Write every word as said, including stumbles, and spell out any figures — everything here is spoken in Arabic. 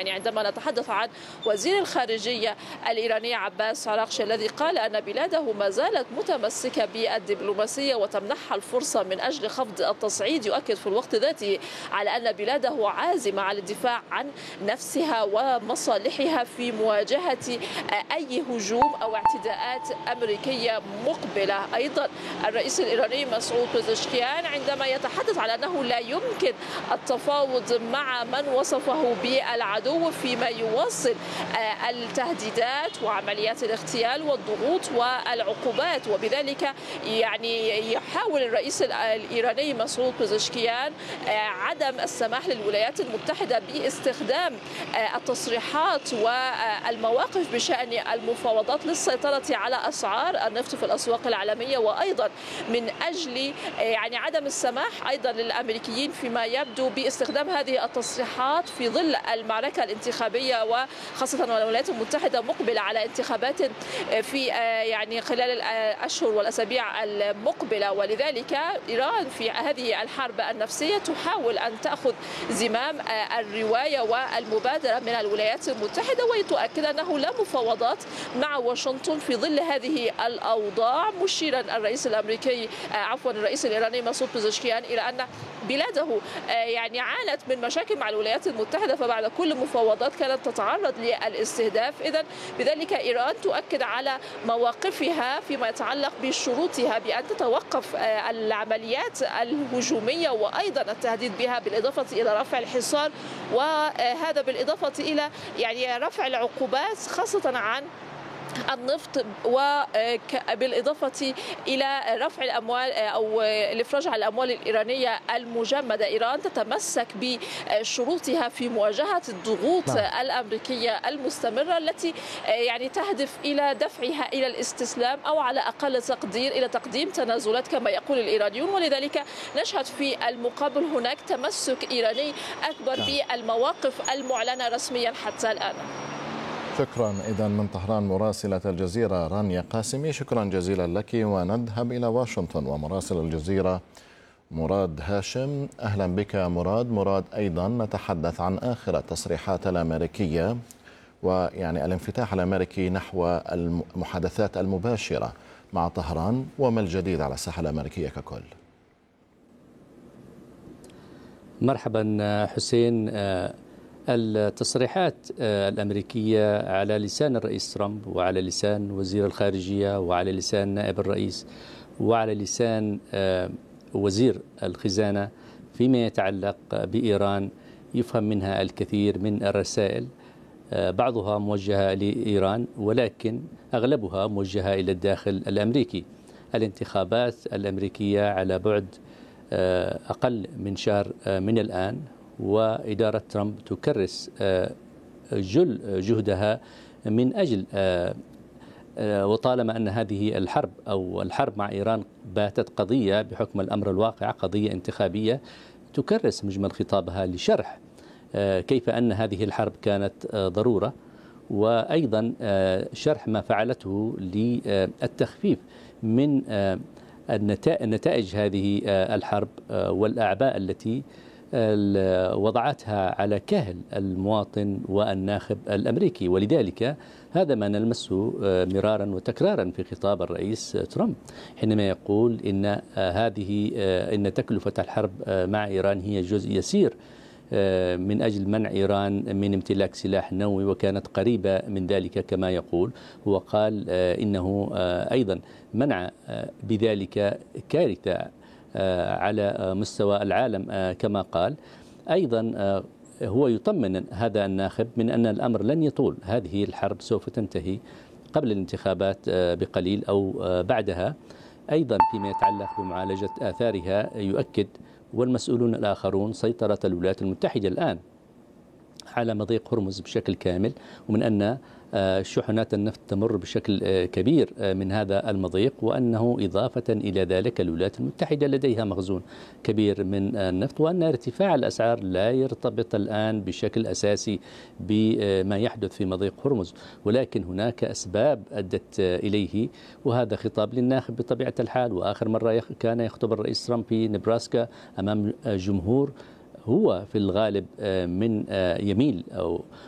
يعني عندما نتحدث عن وزير الخارجية الإيراني عباس عراقشي الذي قال أن بلاده ما زالت متمسكة بالدبلوماسية وتمنحها الفرصة من أجل خفض التصعيد، يؤكد في الوقت ذاته على أن بلاده عازمة على الدفاع عن نفسها ومصالحها في مواجهة أي هجوم أو اعتداءات أمريكية مقبلة. أيضا الرئيس الإيراني مسعود بزشكيان عندما يتحدث على أنه لا يمكن التفاوض مع من وصفه بالعدو فيما يوصل التهديدات وعمليات الاغتيال والضغوط والعقوبات، وبذلك يعني يحاول الرئيس الإيراني مسعود بزشكيان عدم السماح للولايات المتحدة باستخدام التصريحات والمواقف بشأن المفاوضات للسيطرة على أسعار النفط في الأسواق العالمية، وأيضا من أجل يعني عدم السماح أيضا للأمريكيين فيما يبدو باستخدام هذه التصريحات في ظل المعركة الانتخابية، وخاصة والولايات المتحدة مقبلة على انتخابات في يعني خلال الأشهر والأسابيع المقبلة. ولذلك إيران في هذه الحرب النفسية تحاول أن تأخذ زمام الرواية والمبادرة من الولايات المتحدة، وتؤكد أنه لا مفاوضات مع واشنطن في ظل هذه الأوضاع، مشيرا الرئيس الأمريكي عفوا الرئيس الإيراني مسعود بزشكيان إلى أن بلاده يعني عانت من مشاكل مع الولايات المتحدة، فبعد كل مفاوضات كانت تتعرض للاستهداف. إذن بذلك إيران تؤكد على مواقفها فيما يتعلق بشروطها بأن تتوقف العمليات الهجومية وأيضا التهديد بها، بالإضافة إلى رفع الحصار، وهذا بالإضافة إلى يعني رفع العقوبات خاصة عن النفط، وبالإضافة إلى رفع الأموال أو الإفراج على الأموال الإيرانية المجمدة. إيران تتمسك بشروطها في مواجهة الضغوط نعم. الأمريكية المستمرة التي يعني تهدف إلى دفعها إلى الاستسلام أو على أقل تقدير إلى تقديم تنازلات كما يقول الإيرانيون، ولذلك نشهد في المقابل هناك تمسك إيراني أكبر نعم. بالمواقف المعلنة رسميا حتى الآن. شكرا. إذا من طهران مراسلة الجزيرة رانيا قاسمي، شكرا جزيلا لك. ونذهب إلى واشنطن ومراسل الجزيرة مراد هاشم. أهلا بك مراد. مراد، أيضا نتحدث عن آخر التصريحات الأمريكية ويعني الانفتاح الأمريكي نحو المحادثات المباشرة مع طهران، وما الجديد على الساحة الأمريكية ككل؟ مرحبا حسين. التصريحات الأمريكية على لسان الرئيس ترامب وعلى لسان وزير الخارجية وعلى لسان نائب الرئيس وعلى لسان وزير الخزانة فيما يتعلق بإيران يفهم منها الكثير من الرسائل، بعضها موجهة لإيران ولكن أغلبها موجهة إلى الداخل الأمريكي. الانتخابات الأمريكية على بعد أقل من شهر من الآن، وإدارة ترامب تكرس جل جهدها من أجل وطالما أن هذه الحرب أو الحرب مع إيران باتت قضية بحكم الأمر الواقع قضية انتخابية، تكرس مجمل خطابها لشرح كيف أن هذه الحرب كانت ضرورة، وأيضا شرح ما فعلته للتخفيف من النتائج هذه الحرب والأعباء التي وضعتها على كاهل المواطن والناخب الأمريكي. ولذلك هذا ما نلمسه مرارا وتكرارا في خطاب الرئيس ترامب حينما يقول إن هذه إن تكلفة الحرب مع إيران هي جزء يسير من أجل منع إيران من امتلاك سلاح نووي، وكانت قريبة من ذلك كما يقول. هو قال إنه أيضا منع بذلك كارثة على مستوى العالم كما قال. أيضا هو يطمن هذا الناخب من أن الأمر لن يطول، هذه الحرب سوف تنتهي قبل الانتخابات بقليل أو بعدها. أيضا فيما يتعلق بمعالجة آثارها يؤكد والمسؤولون الآخرون سيطرة الولايات المتحدة الآن على مضيق هرمز بشكل كامل، ومن أن شحنات النفط تمر بشكل كبير من هذا المضيق، وأنه إضافة إلى ذلك الولايات المتحدة لديها مخزون كبير من النفط، وأن ارتفاع الأسعار لا يرتبط الآن بشكل أساسي بما يحدث في مضيق هرمز، ولكن هناك أسباب أدت إليه، وهذا خطاب للناخب بطبيعة الحال. وآخر مرة كان يخطب الرئيس ترامب في نبراسكا أمام جمهور هو في الغالب من يميل أو